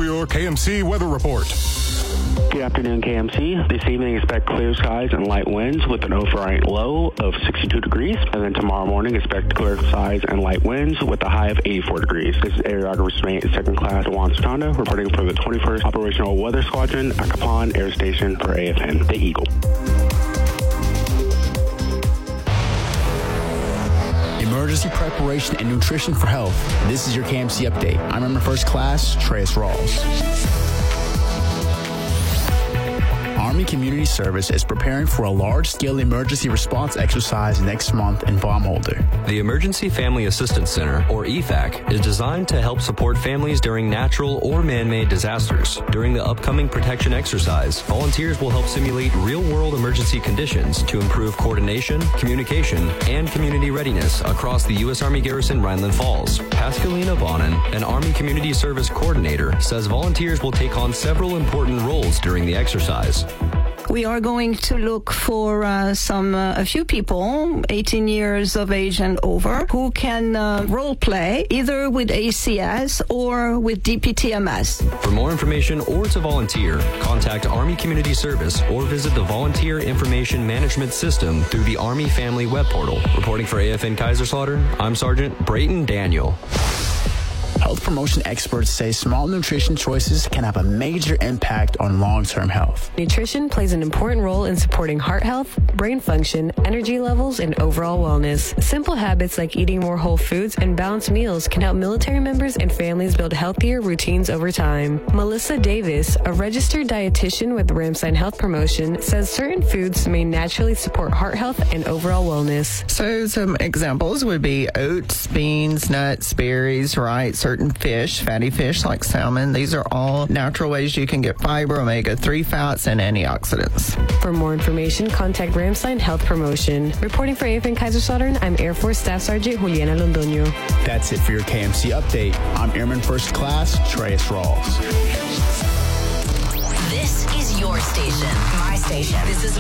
for your KMC weather report. Good afternoon, KMC. This evening, expect clear skies and light winds with an overnight low of 62 degrees. And then tomorrow morning, expect clear skies and light winds with a high of 84 degrees. This is Aerographer Mate, Second Class Juan Stonda, reporting for the 21st Operational Weather Squadron at Capon Air Station for AFN, the Eagle. Emergency preparation and nutrition for health. This is your KMC update. I'm Airman First Class Trace Rawls. Army Community Service is preparing for a large-scale emergency response exercise next month in Baumholder. The Emergency Family Assistance Center, or EFAC, is designed to help support families during natural or man-made disasters. During the upcoming protection exercise, volunteers will help simulate real-world emergency conditions to improve coordination, communication, and community readiness across the U.S. Army Garrison Rhineland Falls. Pascalina Bonin, an Army Community Service coordinator, says volunteers will take on several important roles during the exercise. We are going to look for a few people, 18 years of age and over, who can role play either with ACS or with DPTMS. For more information or to volunteer, contact Army Community Service or visit the Volunteer Information Management System through the Army Family Web Portal. Reporting for AFN Kaiserslautern, I'm Sergeant Brayton Daniel. Health promotion experts say small nutrition choices can have a major impact on long-term health. Nutrition plays an important role in supporting heart health, brain function, energy levels, and overall wellness. Simple habits like eating more whole foods and balanced meals can help military members and families build healthier routines over time. Melissa Davis, a registered dietitian with Ramstein Health Promotion, says certain foods may naturally support heart health and overall wellness. So some examples would be oats, beans, nuts, berries, right? Certain fish, fatty fish like salmon. These are all natural ways you can get fiber, omega-3 fats, and antioxidants. For more information, contact Ramstein Health Promotion. Reporting for AFN Kaiserslautern, I'm Air Force Staff Sergeant Juliana Londoño. That's it for your KMC update. I'm Airman First Class Trace Rawls. This is your station. My station. This is